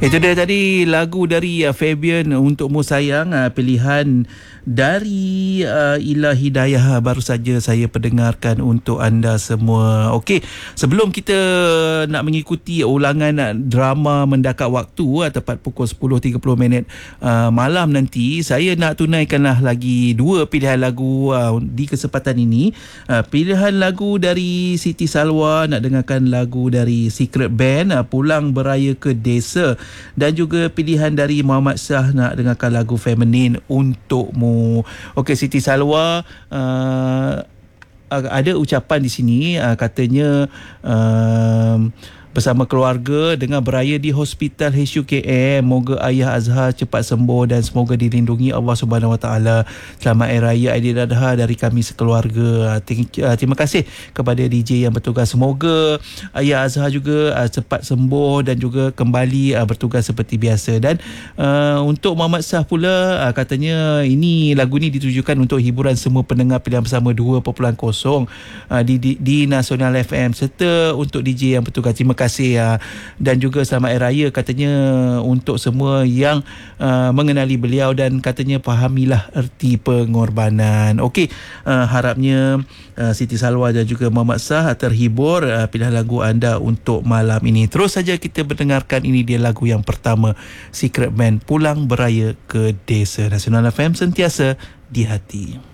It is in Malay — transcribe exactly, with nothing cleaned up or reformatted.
Itu dia tadi lagu dari uh, Fabian Untukmu Sayang, uh, pilihan dari uh, Ila Hidayah baru saja saya pendengarkan untuk anda semua. Okey, sebelum kita nak mengikuti ulangan uh, drama Mendakat Waktu uh, tepat pukul sepuluh tiga puluh minit uh, malam nanti, saya nak tunaikanlah lagi dua pilihan lagu uh, di kesempatan ini. Uh, pilihan lagu dari Siti Salwa, nak dengarkan lagu dari Secret Band uh, Pulang Beraya ke Desa, dan juga pilihan dari Muhammad Shah, nak dengarkan lagu Feminin Untukmu. Okey, Siti Salwa uh, ada ucapan di sini, uh, katanya uh, bersama keluarga dengan beraya di Hospital H U K M. Moga ayah Azhar cepat sembuh dan semoga dilindungi Allah Subhanahu Wa Taala. Selamat Hari Raya Aidiladha dari kami sekeluarga. Terima kasih kepada D J yang bertugas. Semoga ayah Azhar juga uh, cepat sembuh dan juga kembali uh, bertugas seperti biasa. Dan uh, untuk Muhammad Shah pula, uh, katanya ini lagu ni ditujukan untuk hiburan semua pendengar pilihan bersama dua titik kosong uh, di, di, di Nasional F M serta untuk D J yang bertugas. Terima kasih uh, dan juga selamat Hari Raya katanya untuk semua yang uh, mengenali beliau dan katanya fahamilah erti pengorbanan. Okey, uh, harapnya uh, Siti Salwa dan juga Muhammad Shah terhibur uh, pilihan lagu anda untuk malam ini. Terus saja kita mendengarkan, ini dia lagu yang pertama, Secret Band Pulang Beraya ke Desa. Nasional F M, sentiasa di hati.